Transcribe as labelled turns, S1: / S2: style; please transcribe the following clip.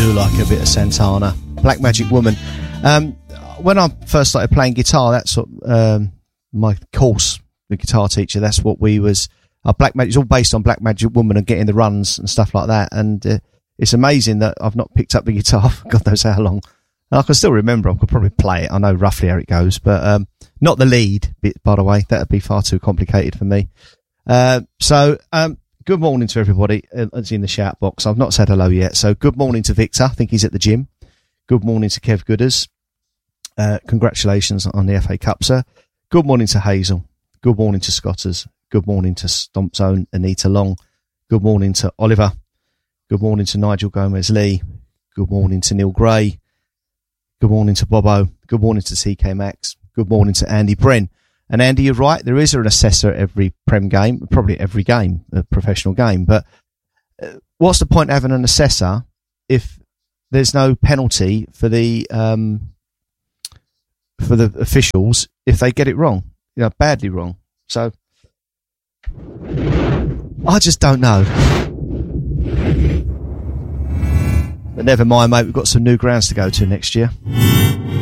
S1: do like a bit of Santana. Black Magic Woman. When I first started playing guitar, that's what, my course, the guitar teacher, that's what we was, Black Magic, it's all based on Black Magic Woman and getting the runs and stuff like that. And it's amazing that I've not picked up the guitar for God knows how long. And I can still remember, I could probably play it. I know roughly how it goes, but not the lead bit, by the way. That would be far too complicated for me. Good morning to everybody that's in the shout box. I've not said hello yet. So good morning to Victor. I think he's at the gym. Good morning to Kev Gooders. Congratulations on the FA Cup, sir. Good morning to Hazel. Good morning to Scotters. Good morning to Stomp Zone, Anita Long. Good morning to Oliver. Good morning to Nigel Gomez-Lee. Good morning to Neil Gray. Good morning to Bobo. Good morning to TK Maxx. Good morning to Andy Bren. And Andy, you're right. There is an assessor at every Prem game, probably every game, a professional game. But what's the point of having an assessor if there's no penalty for the officials if they get it wrong, badly wrong? So I just don't know. But never mind, mate. We've got some new grounds to go to next year.